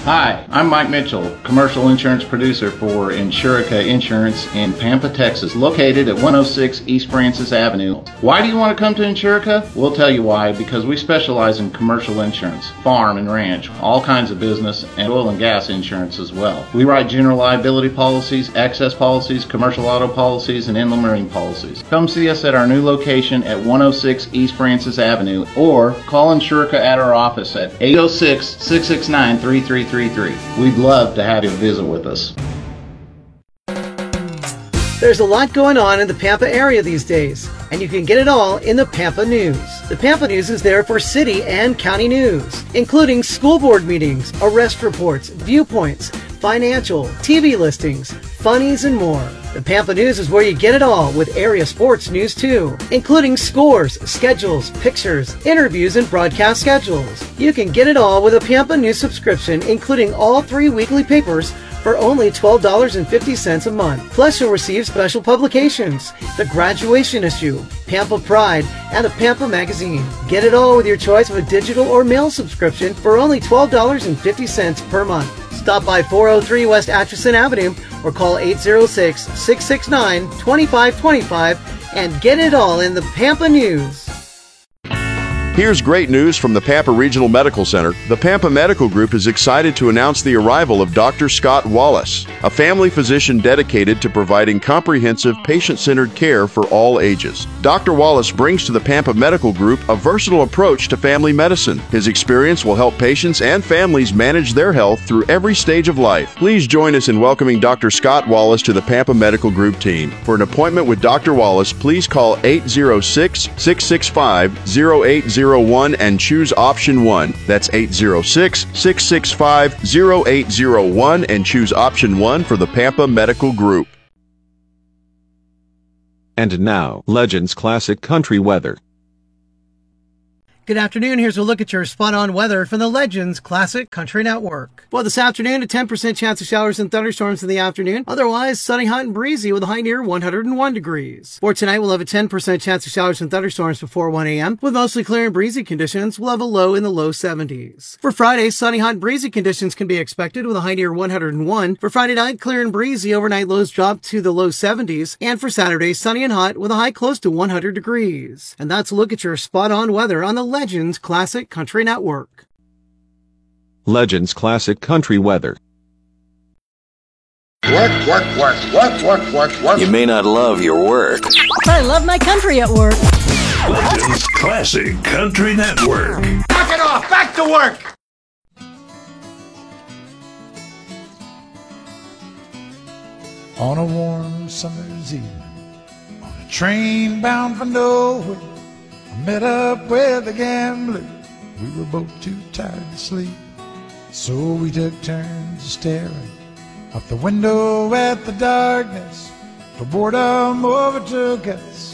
Hi, I'm Mike Mitchell, commercial insurance producer for Insurica Insurance in Pampa, Texas, located at 106 East Francis Avenue. Why do you want to come to Insurica? We'll tell you why, because we specialize in commercial insurance, farm and ranch, all kinds of business, and oil and gas insurance as well. We write general liability policies, excess policies, commercial auto policies, and inland marine policies. Come see us at our new location at 106 East Francis Avenue, or call Insurica at our office at 806-669-3333. We'd love to have you visit with us. There's a lot going on in the Pampa area these days, and you can get it all in the Pampa News. The Pampa News is there for city and county news, including school board meetings, arrest reports, viewpoints, financial, TV listings, funnies, and more. The Pampa News is where you get it all, with area sports news too, including scores, schedules, pictures, interviews, and broadcast schedules. You can get it all with a Pampa News subscription, including all 3 weekly papers, for only $12.50 a month. Plus, you'll receive special publications, the graduation issue, Pampa Pride, and the Pampa Magazine. Get it all with your choice of a digital or mail subscription for only $12.50 per month. Stop by 403 West Atchison Avenue or call 806-669-2525 and get it all in the Pampa News. Here's great news from the Pampa Regional Medical Center. The Pampa Medical Group is excited to announce the arrival of Dr. Scott Wallace, a family physician dedicated to providing comprehensive, patient-centered care for all ages. Dr. Wallace brings to the Pampa Medical Group a versatile approach to family medicine. His experience will help patients and families manage their health through every stage of life. Please join us in welcoming Dr. Scott Wallace to the Pampa Medical Group team. For an appointment with Dr. Wallace, please call 806-665-0801 and choose option 1. That's 806-665-0801 and choose option 1 for the Pampa Medical Group. And now, Legends Classic Country Weather. Good afternoon. Here's a look at your spot-on weather from the Legends Classic Country Network. Well, this afternoon, a 10% chance of showers and thunderstorms in the afternoon. Otherwise, sunny, hot, and breezy with a high near 101 degrees. For tonight, we'll have a 10% chance of showers and thunderstorms before 1 a.m. With mostly clear and breezy conditions. We'll have a low in the low 70s. For Friday, sunny, hot, and breezy conditions can be expected with a high near 101. For Friday night, clear and breezy. Overnight lows drop to the low 70s. And for Saturday, sunny and hot with a high close to 100 degrees. And that's a look at your spot-on weather on the Legends Classic Country Network. Legends Classic Country Weather. Work. You may not love your work, but I love my country at work. Legends Classic Country Network. Knock it off! Back to work! On a warm summer's evening, on a train bound for nowhere, I met up with a gambler. We were both too tired to sleep, so we took turns staring out the window at the darkness. For boredom overtook us,